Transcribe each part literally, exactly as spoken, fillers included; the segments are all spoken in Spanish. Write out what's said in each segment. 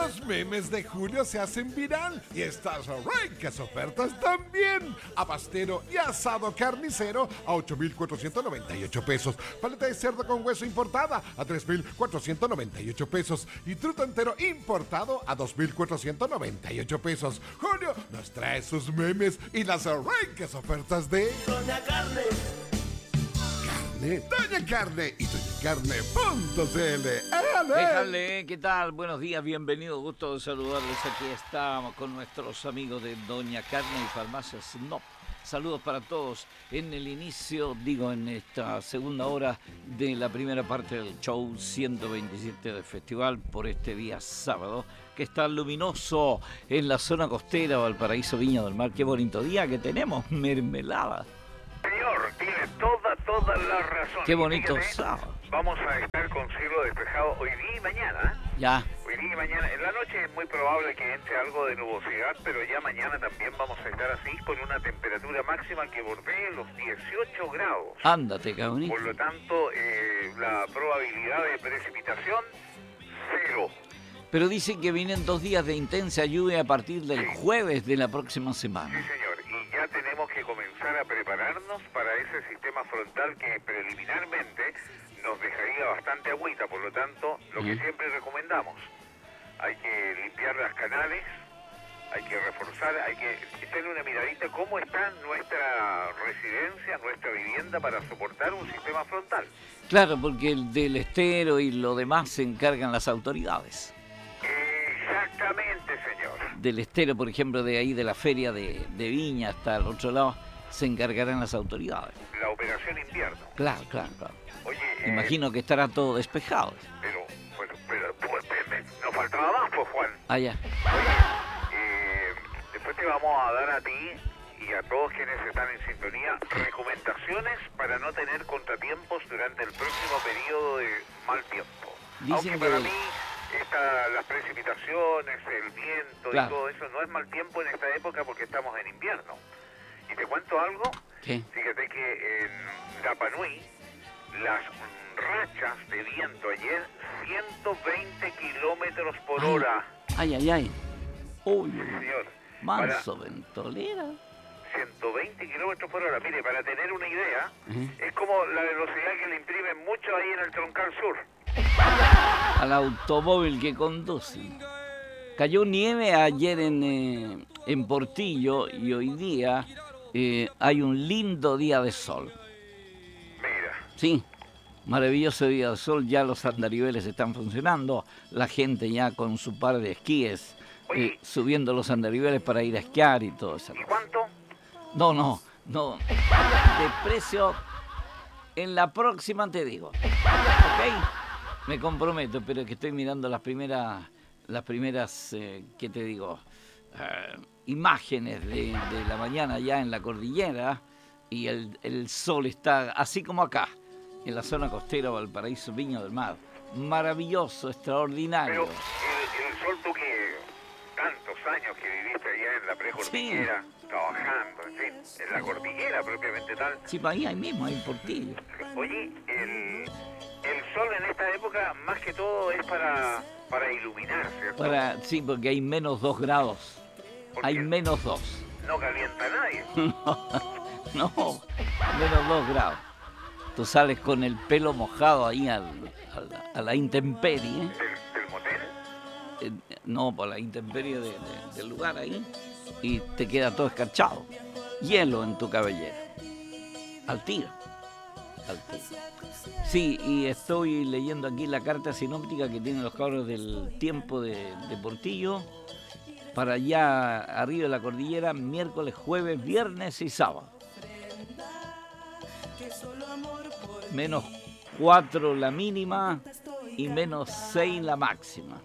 Los memes de julio se hacen viral y estas ricas ofertas también. Abastero y asado carnicero a ocho mil cuatrocientos noventa y ocho pesos. Paleta de cerdo con hueso importada a tres mil cuatrocientos noventa y ocho pesos. Y truto entero importado a dos mil cuatrocientos noventa y ocho pesos. Julio nos trae sus memes y las ricas ofertas de Doña Carne. Carne, Doña Carne y doña carne punto c l. Déjale, ¿qué tal? Buenos días, bienvenidos, gusto de saludarles. Aquí estamos con nuestros amigos de Doña Carne y Farmacia Snob. Saludos para todos en el inicio, digo, en esta segunda hora de la primera parte del show ciento veintisiete del festival por este día sábado, que está luminoso en la zona costera, Valparaíso, Viña del Mar. Qué bonito día que tenemos, mermelada. Señor, tiene toda, toda la razón. Qué bonito Fíjate, sábado. Vamos a estar con cielo despejado hoy día y mañana. Ya. Hoy día y mañana. En la noche es muy probable que entre algo de nubosidad, pero ya mañana también vamos a estar así con una temperatura máxima que bordee los dieciocho grados. Ándate, cabrón. Por lo tanto, eh, la probabilidad de precipitación, cero. Pero dicen que vienen dos días de intensa lluvia a partir del jueves de la próxima semana. Sí, señor. Y ya tenemos que comenzar a prepararnos para ese sistema frontal que preliminarmente nos dejaría bastante agüita. Por lo tanto, lo que Mm. siempre recomendamos, hay que limpiar las canales, hay que reforzar, hay que echarle una miradita cómo está nuestra residencia, nuestra vivienda para soportar un sistema frontal. Claro, porque el del estero y lo demás se encargan las autoridades. Exactamente, señor. Del estero, por ejemplo, de ahí de la feria de, de Viña hasta el otro lado, se encargarán las autoridades. La operación invierno. Claro, claro, claro. Oye, eh, Imagino que estará todo despejado. pero, bueno, pero, pues, me- me- nos faltaba más, pues, Juan. Allá. Oye, eh, después te vamos a dar a ti y a todos quienes están en sintonía recomendaciones para no tener contratiempos durante el próximo periodo de mal tiempo. Dicen Aunque para que- mí esta, las precipitaciones, el viento Claro. y todo eso no es mal tiempo en esta época porque estamos en invierno. Y te cuento algo, ¿Qué? fíjate que en Rapa Nui las mm, rachas de viento ayer ciento veinte kilómetros por Ay. hora. Ay, ay, ay. Uy, Sí, señor. manso ventolera. ciento veinte kilómetros por hora. Mire, para tener una idea, Ujú. es como la velocidad que le imprimen mucho ahí en el Troncal Sur. Al automóvil que conduce. Cayó nieve ayer en, eh, en Portillo y hoy día eh, hay un lindo día de sol. Mira, Sí, maravilloso día de sol, ya los andariveles están funcionando, la gente ya con su par de esquíes, Oye. eh, subiendo los andariveles para ir a esquiar y todo eso. ¿y cuánto? No, no, no, de precio en la próxima te digo, ¿ok? Me comprometo, pero que estoy mirando las primeras, las primeras, eh, ¿qué te digo? Eh, imágenes de, de la mañana ya en la cordillera y el, el sol está así como acá, en la zona costera Valparaíso, Viña del Mar. Maravilloso, extraordinario. Pero el, el sol tú que tantos años que viviste allá en la precordillera, trabajando, en fin, en la cordillera propiamente tal. Sí, para ahí, ahí mismo, ahí en Portillo. Oye, el, el sol en esta época más que todo es para, para iluminar, ¿cierto? Para, sí, porque hay menos dos grados. Porque Hay menos dos. no calienta a nadie. No, menos dos grados. Tú sales con el pelo mojado ahí al, al- a la intemperie. ¿Del, del motel? eh, no, por la intemperie de- de- del lugar ahí. Y te queda todo escarchado. Hielo en tu cabellera. Al tiro. Al tiro. Sí, y estoy leyendo aquí la carta sinóptica que tienen los cabros del tiempo de, de Portillo. Para allá arriba de la cordillera, miércoles, jueves, viernes y sábado. Menos cuatro la mínima y menos seis la máxima.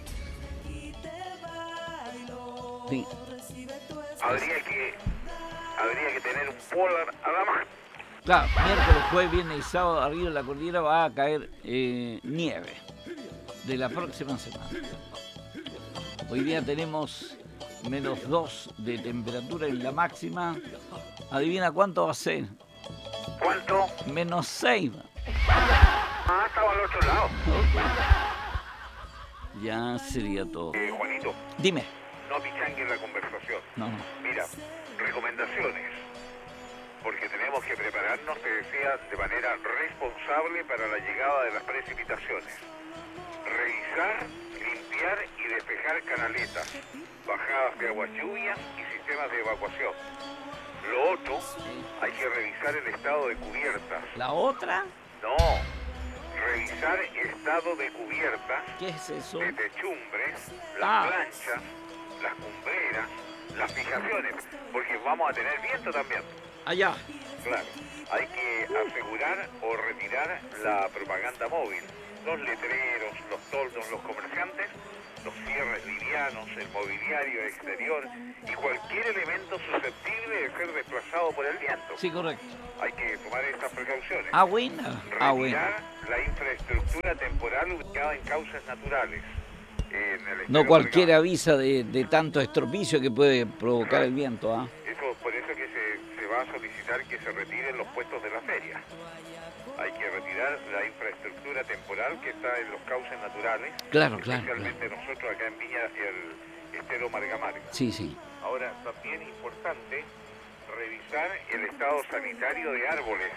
Sí. Habría que, habría que tener un polar a la mano. Claro, miércoles, jueves, viernes y sábado arriba de la cordillera va a caer eh, nieve de la próxima semana. Hoy día tenemos menos dos de temperatura en la máxima. Adivina cuánto va a ser. ¿Cuánto? Menos seis. Ah, estaba al otro lado. Ya sería todo. Eh, Juanito, Dime. no pichangue en la conversación. No, no. Mira, recomendaciones, porque tenemos que prepararnos, te decía, de manera responsable para la llegada de las precipitaciones. Revisar, limpiar y despejar canaletas, bajadas de aguas lluvias y sistemas de evacuación. Lo otro, hay que revisar el estado de cubiertas. ¿La otra? No, revisar estado de cubiertas, ¿Qué es eso? de techumbres, las Ah. planchas, las cumbreras, las fijaciones, porque vamos a tener viento también. Allá. Claro, hay que asegurar o retirar la propaganda móvil, los letreros, los toldos, los comerciantes, los cierres livianos, el mobiliario exterior y cualquier elemento susceptible de ser desplazado por el viento. Sí, correcto. Hay que tomar estas precauciones. Ah, buena. Ah, buena. Retirar la infraestructura temporal ubicada en cauces naturales. En el No estero cualquiera Margamo. avisa de, de tanto estropicio que puede provocar el viento, ¿ah? Eso, por eso que se, se va a solicitar que se retiren los puestos de la feria. Hay que retirar la infraestructura temporal que está en los cauces naturales. Claro, claro, Especialmente nosotros acá en Viña, el estero Margamarga. Sí, sí. Ahora, también importante revisar el estado sanitario de árboles,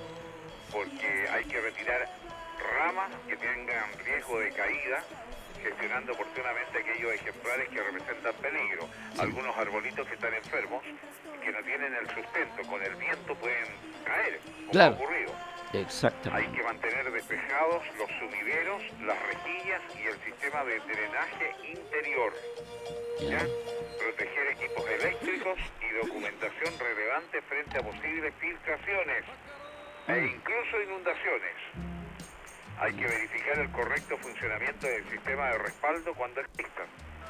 porque hay que retirar ramas que tengan riesgo de caída, gestionando oportunamente aquellos ejemplares que representan peligro. Algunos arbolitos que están enfermos, que no tienen el sustento, con el viento pueden caer, como Claro. ha ocurrido. Hay Exactamente. que mantener despejados los sumideros, las rejillas y el sistema de drenaje interior. ¿Ya? Proteger equipos eléctricos y documentación relevante frente a posibles filtraciones e incluso inundaciones. Hay que verificar el correcto funcionamiento del sistema de respaldo cuando existan.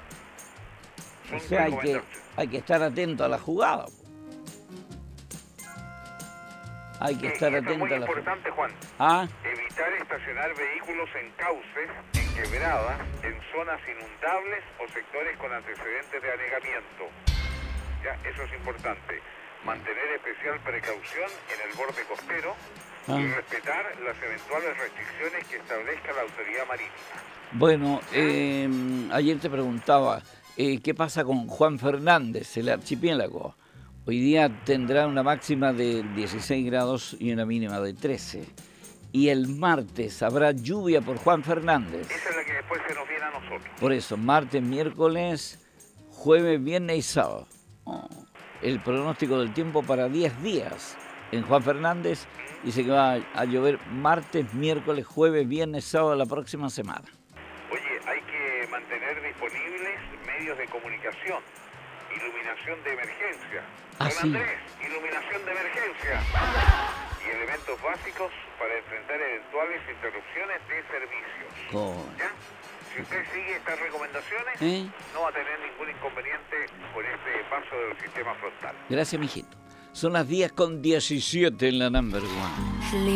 O Son sea, hay que, recomendaciones. hay que estar atento a la jugada. Hay que Y- estar y esto es atento muy a la jugada. importante, Juan. Ah, Evitar estacionar vehículos en cauces, en quebradas, en zonas inundables o sectores con antecedentes de anegamiento. Ya, eso es importante. Mantener especial precaución en el borde costero y Ah. respetar las eventuales restricciones que establezca la autoridad marítima. bueno, eh, ayer te preguntaba, eh, ¿qué pasa con Juan Fernández, el archipiélago? Hoy día tendrá una máxima de dieciséis grados y una mínima de trece. Y el martes habrá lluvia por Juan Fernández. Esa es la que después se nos viene a nosotros. Por eso, martes, miércoles, jueves, viernes y sábado. Oh, el pronóstico del tiempo para diez días en Juan Fernández dice que va a llover martes, miércoles, jueves, viernes, sábado la próxima semana. Oye, hay que mantener disponibles medios de comunicación, iluminación de emergencia. Ah, Don sí. Andrés, iluminación de emergencia. Y elementos básicos para enfrentar eventuales interrupciones de servicios. Con- ¿Ya? Si usted sigue estas recomendaciones, ¿Eh? no va a tener ningún inconveniente con este paso del sistema frontal. Gracias, mijito. Son las diez con diecisiete en la number one.